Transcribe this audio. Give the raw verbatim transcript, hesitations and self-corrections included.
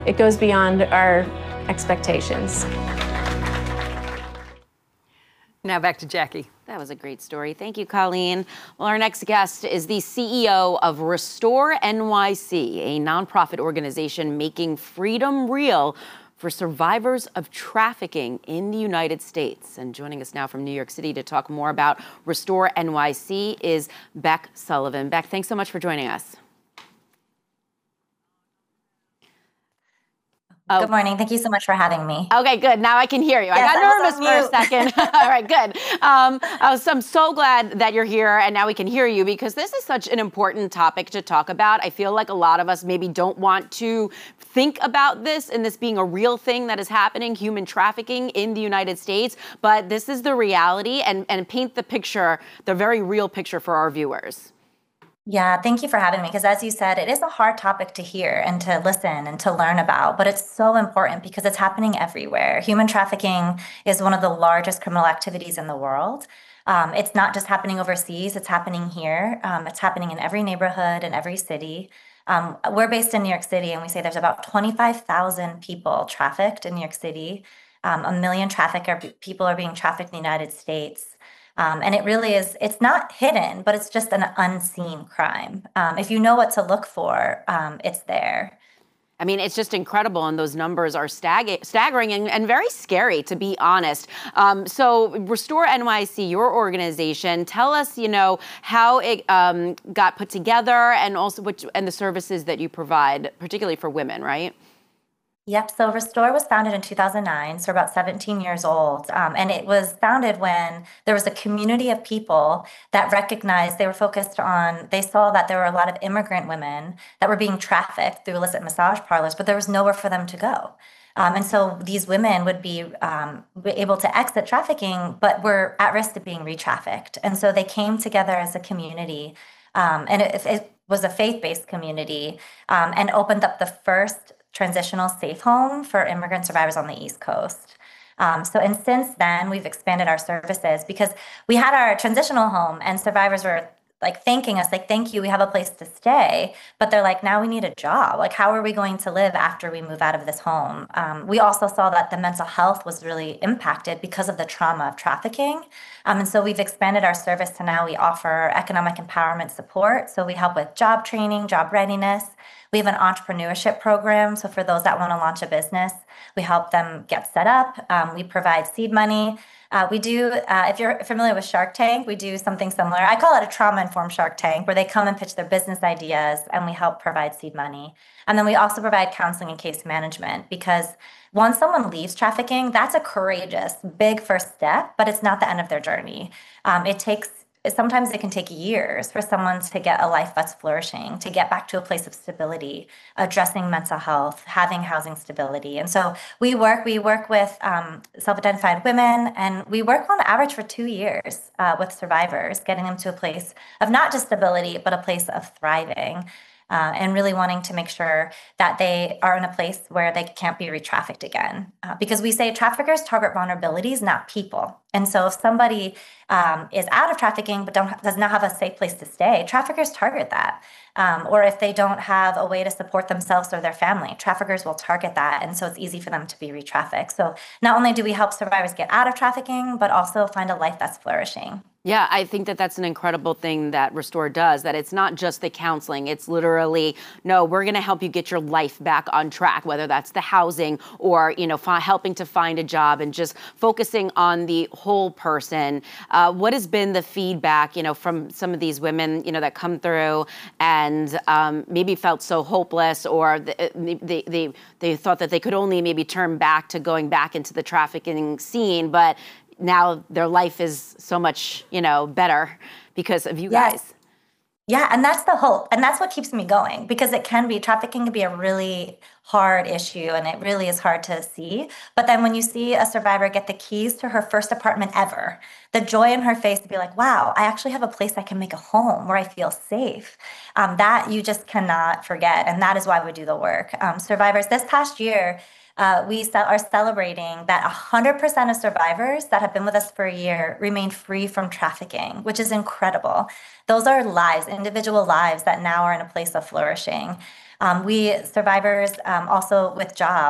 It goes beyond our expectations. Now back to Jackie. That was a great story. Thank you, Colleen. Well, our next guest is the C E O of Restore N Y C, a nonprofit organization making freedom real for survivors of trafficking in the United States. And joining us now from New York City to talk more about Restore N Y C is Beck Sullivan. Beck, thanks so much for joining us. Oh. Good morning. Thank you so much for having me. Okay, good. Now I can hear you. Yes, I got I nervous for a second. All right, good. Um, I was, I'm so glad that you're here and now we can hear you, because this is such an important topic to talk about. I feel like a lot of us maybe don't want to think about this and this being a real thing that is happening, human trafficking in the United States, but this is the reality, and, and paint the picture, the very real picture for our viewers. Yeah, thank you for having me, because as you said, it is a hard topic to hear and to listen and to learn about, but it's so important because it's happening everywhere. Human trafficking is one of the largest criminal activities in the world. Um, it's not just happening overseas, it's happening here. Um, it's happening in every neighborhood and every city. Um, we're based in New York City, and we say there's about twenty-five thousand people trafficked in New York City. Um, a million trafficker people are being trafficked in the United States. Um, and it really is, it's not hidden, but it's just an unseen crime. Um, if you know what to look for, um, it's there. I mean, it's just incredible, and those numbers are stag- staggering and, and very scary, to be honest. Um, so Restore N Y C, your organization, tell us, you know, how it um, got put together, and also which, and the services that you provide, particularly for women, right? Yep. So Restore was founded in two thousand nine, so about seventeen years old. Um, and it was founded when there was a community of people that recognized, they were focused on, they saw that there were a lot of immigrant women that were being trafficked through illicit massage parlors, but there was nowhere for them to go. Um, and so these women would be um, able to exit trafficking, but were at risk of being re-trafficked. And so they came together as a community. Um, and it, it was a faith-based community, um, and opened up the first transitional safe home for immigrant survivors on the East Coast. Um, so, and since then, we've expanded our services, because we had our transitional home and survivors were like thanking us, like, thank you, we have a place to stay. But they're like, now we need a job. Like, how are we going to live after we move out of this home? Um, we also saw that the mental health was really impacted because of the trauma of trafficking. Um, and so we've expanded our service to now we offer economic empowerment support. So we help with job training, job readiness. We have an entrepreneurship program. So for those that want to launch a business, we help them get set up. Um, we provide seed money. Uh, we do, uh, if you're familiar with Shark Tank, we do something similar. I call it a trauma-informed Shark Tank, where they come and pitch their business ideas, and we help provide seed money. And then we also provide counseling and case management, because once someone leaves trafficking, that's a courageous, big first step, but it's not the end of their journey. Um, it takes Sometimes it can take years for someone to get a life that's flourishing, to get back to a place of stability, addressing mental health, having housing stability. And so we work, we work with um, self-identified women, and we work on average for two years uh, with survivors, getting them to a place of not just stability, but a place of thriving. Uh, and really wanting to make sure that they are in a place where they can't be re-trafficked again. Uh, because we say traffickers target vulnerabilities, not people. And so if somebody um, is out of trafficking but don't, does not have a safe place to stay, traffickers target that. Um, or if they don't have a way to support themselves or their family, traffickers will target that. And so it's easy for them to be re-trafficked. So not only do we help survivors get out of trafficking, but also find a life that's flourishing. Yeah, I think that that's an incredible thing that Restore does, that it's not just the counseling. It's literally, no, we're going to help you get your life back on track, whether that's the housing or, you know, f- helping to find a job, and just focusing on the whole person. Uh, what has been the feedback, you know, from some of these women, you know, that come through and um, maybe felt so hopeless, or they, they, they, they thought that they could only maybe turn back to going back into the trafficking scene, but now their life is so much, you know, better because of you yes. guys. Yeah, and that's the hope. And that's what keeps me going, because it can be, trafficking can be a really hard issue, and it really is hard to see. But then when you see a survivor get the keys to her first apartment ever, the joy in her face to be like, wow, I actually have a place I can make a home where I feel safe. Um, that you just cannot forget. And that is why we do the work. Um, survivors, this past year, Uh, we are celebrating that one hundred percent of survivors that have been with us for a year remain free from trafficking, which is incredible. Those are lives, individual lives that now are in a place of flourishing. Um, we survivors um, also with jobs.